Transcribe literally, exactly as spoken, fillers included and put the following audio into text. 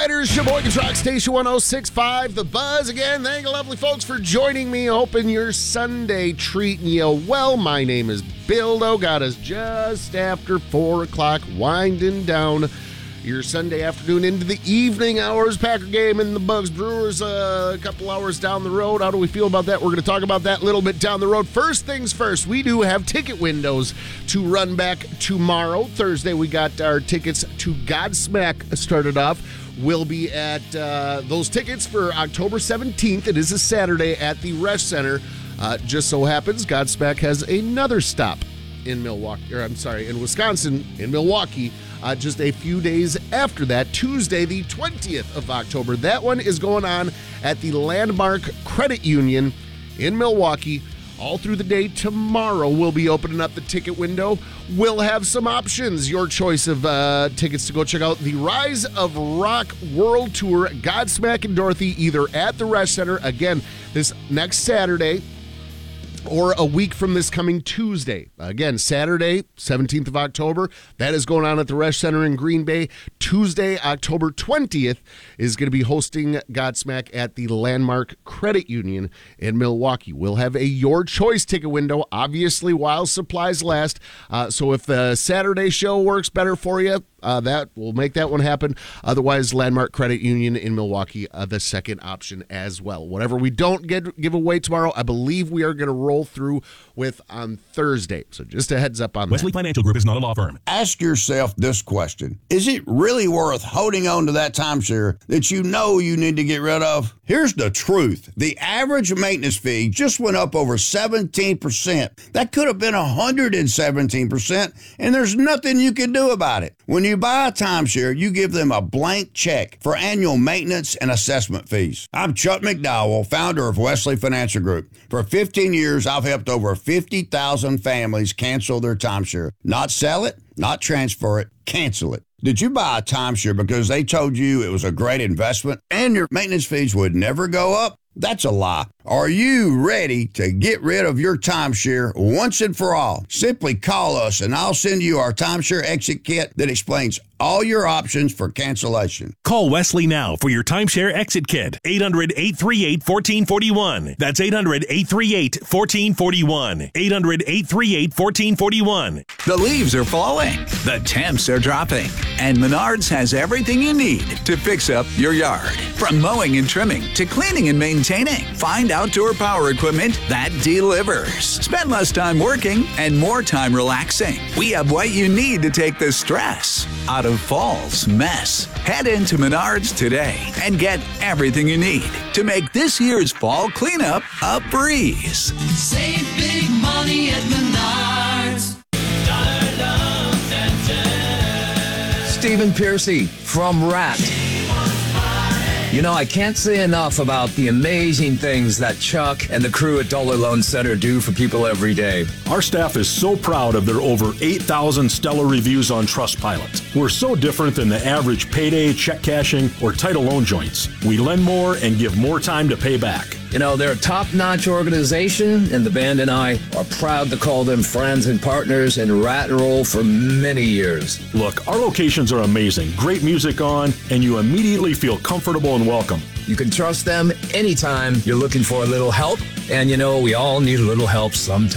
Riders, Sheboygan Rock Station one oh six point five, The Buzz. Again, thank you, lovely folks, for joining me. Hoping your Sunday treating you well. My name is Bildo. Got us just after four o'clock, winding down your Sunday afternoon into the evening hours. Packer game and the Bugs Brewers uh, a couple hours down the road. How do we feel about that? We're going to talk about that a little bit down the road. First things first, we do have ticket windows to run back tomorrow. Thursday, we got our tickets to Godsmack started off. We'll be at uh, those tickets for October seventeenth. It is a Saturday at the Resch Center. Uh, just so happens Godsmack has another stop in Milwaukee, or I'm sorry, in Wisconsin, in Milwaukee. Uh, just a few days after that, Tuesday, the twentieth of October. That one is going on at the Landmark Credit Union in Milwaukee. All through the day tomorrow, we'll be opening up the ticket window. We'll have some options. Your choice of uh, tickets to go check out the Rise of Rock World Tour, Godsmack and Dorothy, either at the Resch Center, again, this next Saturday, or a week from this coming Tuesday. Again, Saturday, seventeenth of October, that is going on at the Resch Center in Green Bay. Tuesday, October twentieth, is going to be hosting Godsmack at the Landmark Credit Union in Milwaukee. We'll have a Your Choice ticket window, obviously, while supplies last. Uh, so if the Saturday show works better for you, Uh, that will make that one happen. Otherwise, Landmark Credit Union in Milwaukee, uh, the second option as well. Whatever we don't get give away tomorrow, I believe we are going to roll through with on Thursday. So just a heads up on Wesley that. Financial Group is not a law firm. Ask yourself this question. Is it really worth holding on to that timeshare that you know you need to get rid of? Here's the truth. The average maintenance fee just went up over seventeen percent. That could have been one hundred seventeen percent, and there's nothing you can do about it. When you buy a timeshare, you give them a blank check for annual maintenance and assessment fees. I'm Chuck McDowell, founder of Wesley Financial Group. For fifteen years, I've helped over fifty thousand families cancel their timeshare. Not sell it, not transfer it, cancel it. Did you buy a timeshare because they told you it was a great investment and your maintenance fees would never go up? That's a lie. Are you ready to get rid of your timeshare once and for all? Simply call us and I'll send you our timeshare exit kit that explains all your options for cancellation. Call Wesley now for your timeshare exit kit. eight hundred, eight three eight, one four four one. That's eight hundred, eight three eight, one four four one. eight hundred, eight three eight, one four four one. The leaves are falling. The temps are dropping. And Menards has everything you need to fix up your yard. From mowing and trimming to cleaning and maintaining. Find outdoor power equipment that delivers. Spend less time working and more time relaxing. We have what you need to take the stress out of fall's mess. Head into Menards today and get everything you need to make this year's fall cleanup a breeze. Save big money at Menards. Stephen Piercy from Rat. You know, I can't say enough about the amazing things that Chuck and the crew at Dollar Loan Center do for people every day. Our staff is so proud of their over eight thousand stellar reviews on Trustpilot. We're so different than the average payday, check cashing, or title loan joints. We lend more and give more time to pay back. You know, they're a top-notch organization, and the band and I are proud to call them friends and partners in Rat and Roll for many years. Look, our locations are amazing. Great music on, and you immediately feel comfortable and welcome. You can trust them anytime you're looking for a little help, and you know, we all need a little help sometimes.